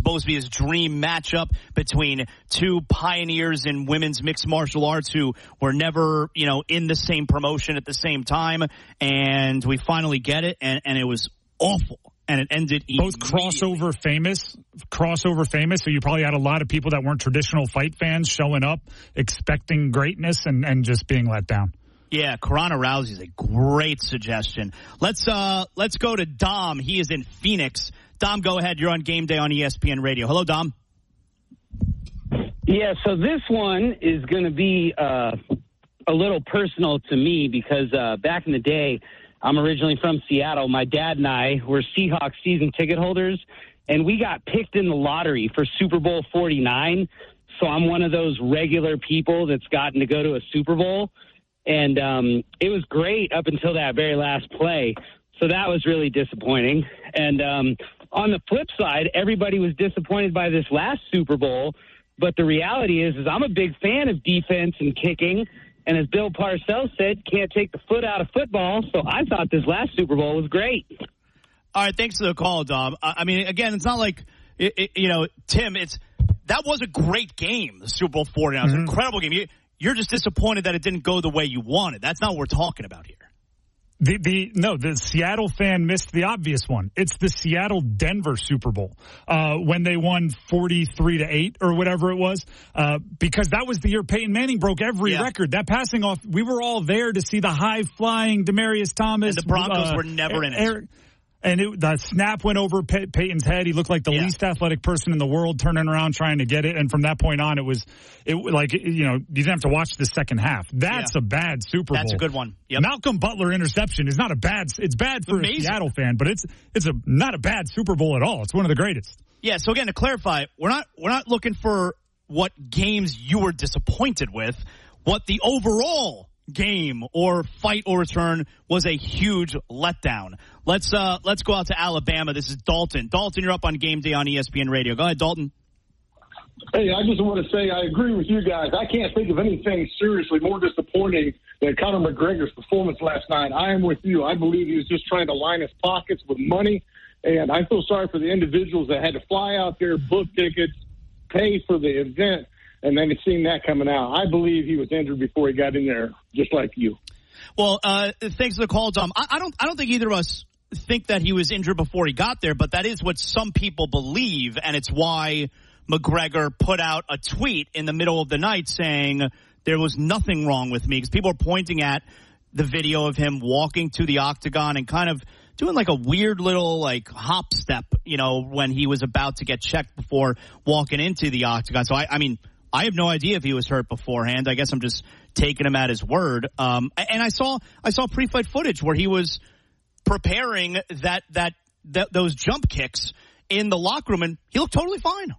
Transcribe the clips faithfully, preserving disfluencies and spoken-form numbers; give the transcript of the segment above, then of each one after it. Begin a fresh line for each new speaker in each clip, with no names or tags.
supposed to be his dream matchup between two pioneers in women's mixed martial arts who were never, you know, in the same promotion at the same time. And we finally get it, and, and it was awful. And it ended
both crossover famous, crossover famous. So you probably had a lot of people that weren't traditional fight fans showing up, expecting greatness, and, and just being let down.
Yeah, Ronda Rousey is a great suggestion. Let's uh, let's go to Dom. He is in Phoenix. Dom, go ahead. You're on Game Day on E S P N Radio. Hello, Dom.
Yeah, so this one is going to be uh, a little personal to me because uh, back in the day, I'm originally from Seattle. My dad and I were Seahawks season ticket holders, and we got picked in the lottery for Super Bowl forty-nine. So I'm one of those regular people that's gotten to go to a Super Bowl. And um, it was great up until that very last play. So that was really disappointing. And um, on the flip side, everybody was disappointed by this last Super Bowl. But the reality is, is I'm a big fan of defense and kicking. And as Bill Parcells said, can't take the foot out of football. So I thought this last Super Bowl was great.
All right, thanks for the call, Dom. I mean, again, it's not like, it, it, you know, Tim, it's that was a great game, the Super Bowl forty-nine. It was an incredible game. You, you're just disappointed that it didn't go the way you wanted. That's not what we're talking about here.
The the no, the Seattle fan missed the obvious one. It's the Seattle-Denver Super Bowl uh, when they won forty-three to eight or whatever it was, uh, because that was the year Peyton Manning broke every yeah. record. That passing off, we were all there to see the high-flying Demaryius Thomas.
And the Broncos
uh,
were never in it.
Eric, And it, the snap went over Pey- Peyton's head. He looked like the yeah. least athletic person in the world, turning around trying to get it. And from that point on, it was, it like you know, you didn't have to watch the second half. That's yeah. a bad Super Bowl.
That's a good one. Yep.
Malcolm Butler interception is not a bad. It's bad for
Amazing.
a Seattle fan, but it's it's a not a bad Super Bowl at all. It's one of the greatest.
Yeah. So again, to clarify, we're not we're not looking for what games you were disappointed with. What the overall game or fight or return was a huge letdown. Let's uh let's go out to Alabama. This is Dalton. Dalton, you're up on Game Day on E S P N Radio. Go ahead, Dalton.
Hey, I just want to say I agree with you guys. I can't think of anything seriously more disappointing than Conor McGregor's performance last night. I am with you. I believe he was just trying to line his pockets with money, and I feel sorry for the individuals that had to fly out there, book tickets, pay for the event, and then seeing that coming out. I believe he was injured before he got in there, just like you.
Well, uh, thanks for the call, Dom. I, I don't, I don't think either of us think that he was injured before he got there, but that is what some people believe, and it's why McGregor put out a tweet in the middle of the night saying there was nothing wrong with me, because people are pointing at the video of him walking to the octagon and kind of doing like a weird little like hop step, you know, when he was about to get checked before walking into the octagon. So I, I mean. I have no idea if he was hurt beforehand. I guess I'm just taking him at his word. Um, and I saw I saw pre-fight footage where he was preparing that, that that those jump kicks in the locker room, and he looked totally fine.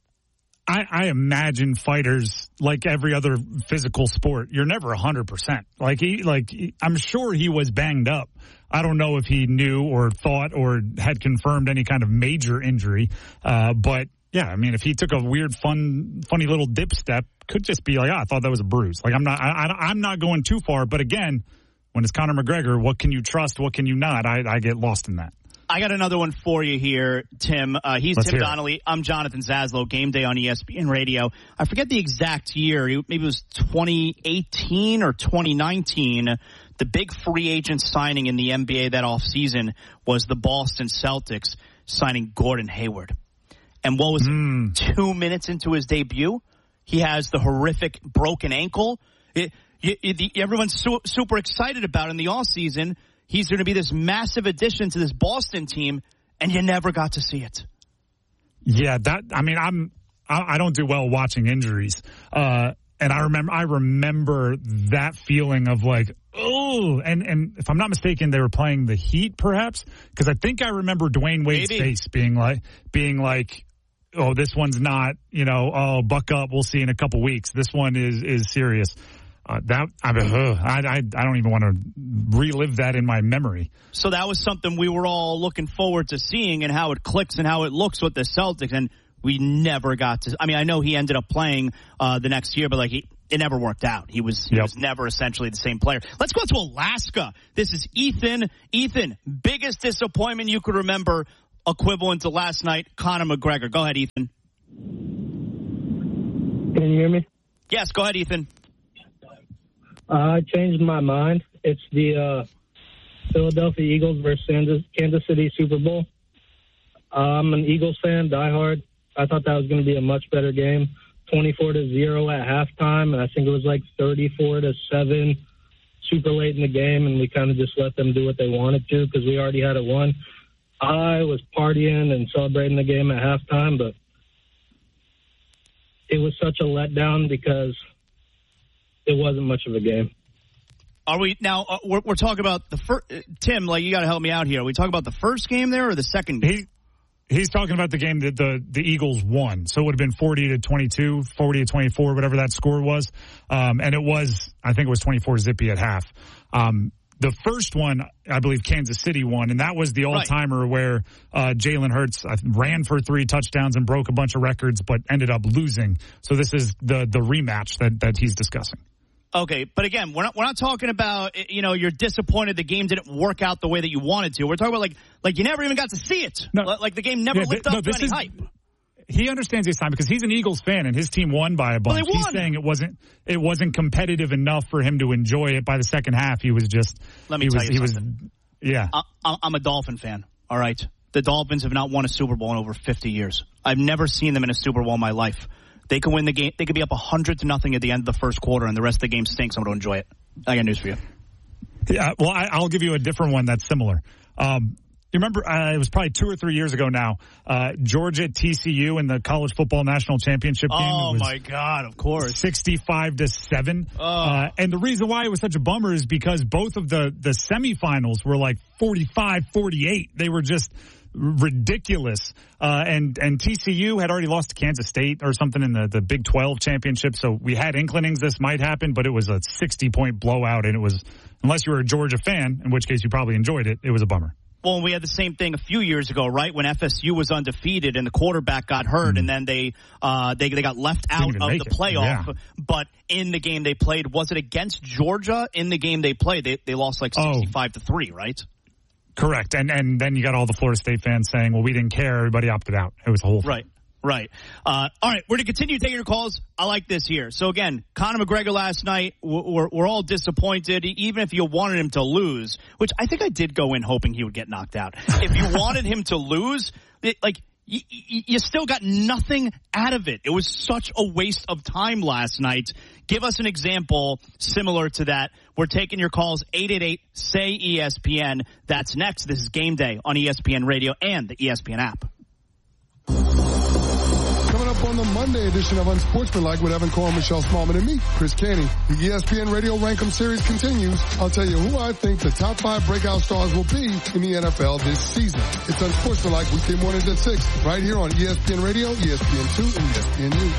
I, I imagine fighters, like every other physical sport, you're never one hundred percent. Like he, like he, I'm sure he was banged up. I don't know if he knew or thought or had confirmed any kind of major injury, uh, but. Yeah, I mean, if he took a weird, fun, funny little dip step, could just be like, oh, I thought that was a bruise. Like, I'm not, I, I'm not going too far. But again, when it's Conor McGregor, what can you trust? What can you not? I, I get lost in that.
I got another one for you here, Tim. Uh, he's
Let's
Tim Donnelly. It. I'm Jonathan Zaslow. Game Day on E S P N Radio. I forget the exact year. Maybe it was twenty eighteen or twenty nineteen. The big free agent signing in the N B A that offseason was the Boston Celtics signing Gordon Hayward. And what was
mm.
it, two minutes into his debut, he has the horrific broken ankle. It, it, it, everyone's su- super excited about in the offseason. He's going to be this massive addition to this Boston team, and you never got to see it.
Yeah, that. I mean, I'm I, I don't do well watching injuries, uh, and I remember I remember that feeling of like, oh, and and if I'm not mistaken, they were playing the Heat, perhaps, because I think I remember Dwayne Wade's
Maybe.
face being like being like. Oh, this one's not, you know, oh, buck up, we'll see in a couple weeks. This one is is serious. Uh, that I, mean, ugh, I, I I don't even want to relive that in my memory.
So that was something we were all looking forward to seeing, and how it clicks and how it looks with the Celtics, and we never got to. I mean, I know he ended up playing uh, the next year, but like he, it never worked out. He was he
yep.
was never essentially the same player. Let's go to Alaska. This is Ethan. Ethan, biggest disappointment you could remember equivalent to last night, Conor McGregor. Go ahead, Ethan.
Can you hear me?
Yes, go ahead, Ethan.
Uh, I changed my mind. It's the uh, Philadelphia Eagles versus Kansas, Kansas City Super Bowl. Uh, I'm an Eagles fan, diehard. I thought that was going to be a much better game. twenty-four to zero at halftime, and I think it was like thirty-four to seven super late in the game, and we kind of just let them do what they wanted to because we already had it won. I was partying and celebrating the game at halftime, but it was such a letdown because it wasn't much of a game.
Are we now? Uh, we're, we're talking about the first. Uh, Tim, like you got to help me out here. Are we talking about the first game there or the second game?
He, he's talking about the game that the the Eagles won, so it would have been forty to twenty-two, forty to twenty-four, whatever that score was, um, and it was, I think it was twenty-four zippy at half. Um, The first one, I believe Kansas City won, and that was the all-timer right. where uh, Jalen Hurts ran for three touchdowns and broke a bunch of records, but ended up losing. So this is the the rematch that, that he's discussing.
Okay, but again, we're not we're not talking about, you know, you're disappointed the game didn't work out the way that you wanted to. We're talking about like like you never even got to see it. No, like the game never yeah, lived th- up no, to any is, hype.
He understands his time because he's an Eagles fan and his team won by a bunch.
Well,
he's saying it wasn't it wasn't competitive enough for him to enjoy it. By the second half, he was just.
Let me
he
tell
was,
you
he
something.
Was, yeah,
I, I'm a Dolphin fan. All right, the Dolphins have not won a Super Bowl in over fifty years. I've never seen them in a Super Bowl in my life. They could win the game. They could be up a hundred to nothing at the end of the first quarter, and the rest of the game stinks. I'm going to enjoy it. I got news for you.
Yeah, well, I, I'll give you a different one that's similar. Um, You remember, uh, it was probably two or three years ago now, uh, Georgia T C U in the college football national championship game.
Oh, my God, of course.
sixty-five to seven.
Oh.
Uh, and the reason why it was such a bummer is because both of the, the semifinals were like forty-five forty-eight. They were just ridiculous. Uh, and, and T C U had already lost to Kansas State or something in the, the Big twelve championship. So we had inklings this might happen, but it was a sixty-point blowout. And it was, unless you were a Georgia fan, in which case you probably enjoyed it, it was a bummer.
Well, we had the same thing a few years ago, right? When F S U was undefeated and the quarterback got hurt, mm. and then they uh, they they got left out of the playoff. Yeah. But in the game they played, was it against Georgia? In the game they played, they they lost like sixty-five oh. to three, right?
Correct. And and then you got all the Florida State fans saying, "Well, we didn't care. Everybody opted out." It was a whole thing.
Right. Right. Uh, all right, we're going to continue taking your calls. I like this here. So, again, Conor McGregor last night, we're, we're all disappointed, even if you wanted him to lose, which I think I did go in hoping he would get knocked out. If you wanted him to lose, it, like, you, you still got nothing out of it. It was such a waste of time last night. Give us an example similar to that. We're taking your calls, eight eight eight, S A Y, E S P N. That's next. This is Game Day on E S P N Radio and the E S P N app.
Coming up on the Monday edition of Unsportsmanlike with Evan Cohen, Michelle Smallman, and me, Chris Canty. The E S P N Radio Rankum Series continues. I'll tell you who I think the top five breakout stars will be in the N F L this season. It's Unsportsmanlike, weekday mornings at six, right here on E S P N Radio, E S P N two, and E S P N U.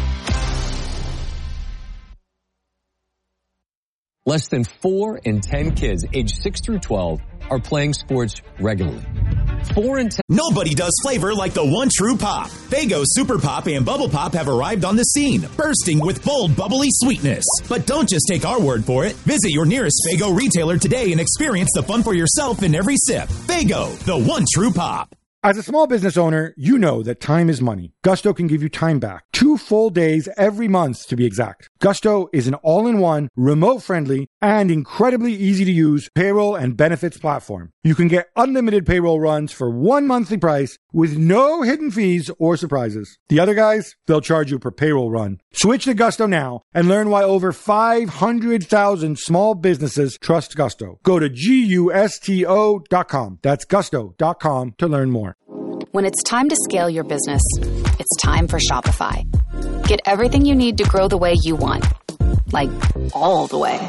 Less than four in ten kids aged six through twelve are playing sports regularly. Four in ten.
Nobody does flavor like the one true pop. Faygo Super Pop and Bubble Pop have arrived on the scene, bursting with bold, bubbly sweetness. But don't just take our word for it. Visit your nearest Faygo retailer today and experience the fun for yourself in every sip. Faygo, the one true pop.
As a small business owner, you know that time is money. Gusto can give you time back. Two full days every month, to be exact. Gusto is an all-in-one, remote-friendly, and incredibly easy-to-use payroll and benefits platform. You can get unlimited payroll runs for one monthly price with no hidden fees or surprises. The other guys, they'll charge you per payroll run. Switch to Gusto now and learn why over five hundred thousand small businesses trust Gusto. Go to gusto dot com. That's gusto dot com to learn more.
When it's time to scale your business, it's time for Shopify. Get everything you need to grow the way you want. Like, all the way.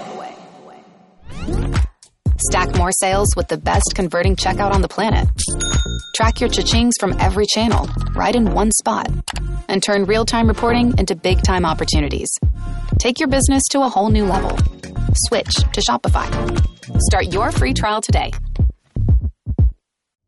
Stack more sales with the best converting checkout on the planet. Track your cha-chings from every channel, right in one spot. And turn real-time reporting into big-time opportunities. Take your business to a whole new level. Switch to Shopify. Start your free trial today.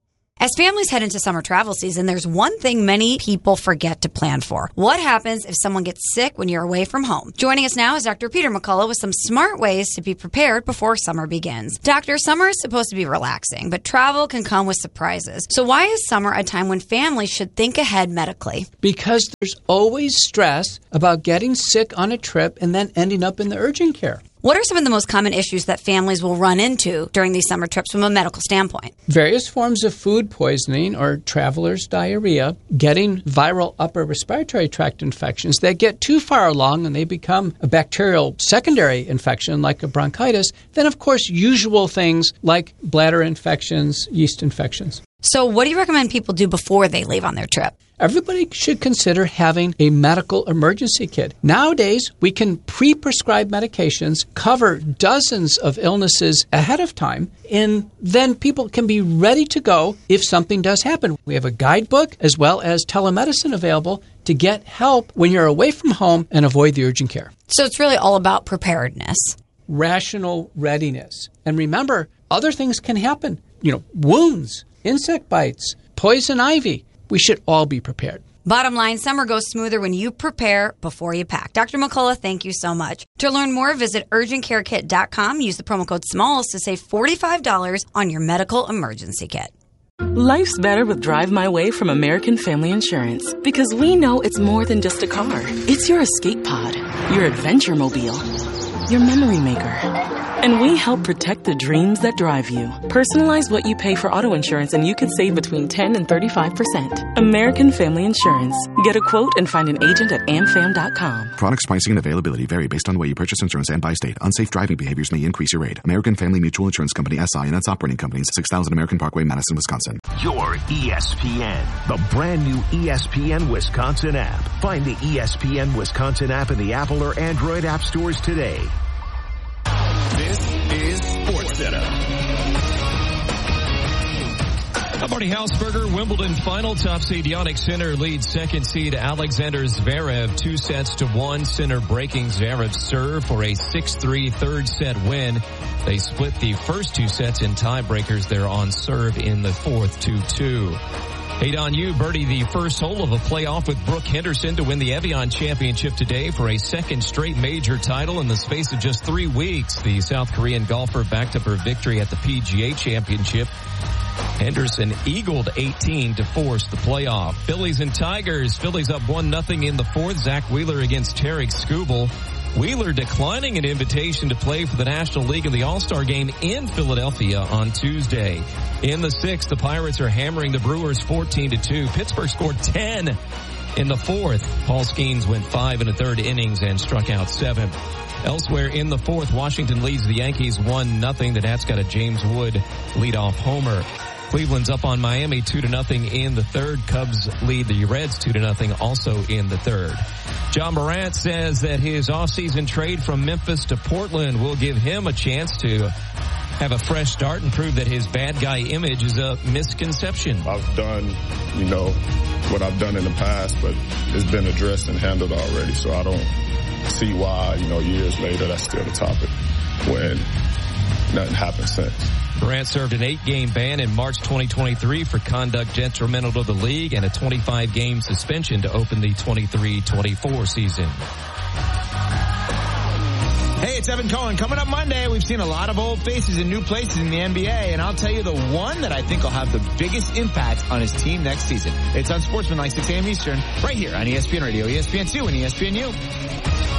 As families head into summer travel season, there's one thing many people forget to plan for. What happens if someone gets sick when you're away from home? Joining us now is Doctor Peter McCullough with some smart ways to be prepared before summer begins. Doctor, summer is supposed to be relaxing, but travel can come with surprises. So why is summer a time when families should think ahead medically?
Because there's always stress about getting sick on a trip and then ending up in the urgent care.
What are some of the most common issues that families will run into during these summer trips from a medical standpoint?
Various forms of food poisoning or traveler's diarrhea, getting viral upper respiratory tract infections that get too far along and they become a bacterial secondary infection like a bronchitis. Then, of course, usual things like bladder infections, yeast infections.
So what do you recommend people do before they leave on their trip?
Everybody should consider having a medical emergency kit. Nowadays, we can pre-prescribe medications, cover dozens of illnesses ahead of time, and then people can be ready to go if something does happen. We have a guidebook as well as telemedicine available to get help when you're away from home and avoid the urgent care.
So it's really all about preparedness.
Rational readiness. And remember, other things can happen. You know, wounds, insect bites, poison ivy. We should all be prepared.
Bottom line, summer goes smoother when you prepare before you pack. Doctor McCullough, thank you so much. To learn more, visit urgent care kit dot com. Use the promo code SMALLS to save forty-five dollars on your medical emergency kit.
Life's better with Drive My Way from American Family Insurance. Because we know it's more than just a car. It's your escape pod, your adventure mobile, your memory maker. And we help protect the dreams that drive you. Personalize what you pay for auto insurance and you could save between ten and thirty-five percent. American Family Insurance. Get a quote and find an agent at am fam dot com.
Products, pricing, and availability vary based on the way you purchase insurance and by state. Unsafe driving behaviors may increase your rate. American Family Mutual Insurance Company, S I and its operating companies, six thousand American Parkway, Madison, Wisconsin.
Your E S P N, the brand new E S P N Wisconsin app. Find the E S P N Wisconsin app in the Apple or Android app stores today.
This is SportsCenter.
Marty Hausberger, Wimbledon final. Top seed Jannik Sinner leads second seed Alexander Zverev two sets to one. Sinner breaking Zverev's serve for a six three third set win. They split the first two sets in tiebreakers. They're on serve in the fourth, two two. Eight on you, birdie the first hole of a playoff with Brooke Henderson to win the Evian Championship today for a second straight major title in the space of just three weeks. The South Korean golfer backed up her victory at the P G A Championship. Henderson eagled eighteen to force the playoff. Phillies and Tigers. Phillies up one nothing in the fourth. Zach Wheeler against Tarek Skubal. Wheeler declining an invitation to play for the National League in the All-Star Game in Philadelphia on Tuesday. In the sixth, the Pirates are hammering the Brewers fourteen to two. Pittsburgh scored ten in the fourth. Paul Skeens went five and a third innings and struck out seven. Elsewhere in the fourth, Washington leads the Yankees one nothing. The Nats got a James Wood leadoff homer. Cleveland's up on Miami two to nothing in the third. Cubs lead the Reds two to nothing also in the third. John Morant says that his offseason trade from Memphis to Portland will give him a chance to have a fresh start and prove that his bad guy image is a misconception.
I've done, you know, what I've done in the past, but it's been addressed and handled already, so I don't see why, you know, years later that's still the topic when nothing happened since.
Morant served an eight-game ban in March twenty twenty-three for conduct detrimental to the league and a twenty-five game suspension to open the twenty-three twenty-four season.
Hey, it's Evan Cohen. Coming up Monday, we've seen a lot of old faces in new places in the N B A, and I'll tell you the one that I think will have the biggest impact on his team next season. It's on Sportsman, like six a.m. Eastern, right here on E S P N Radio, E S P N two, and E S P N U.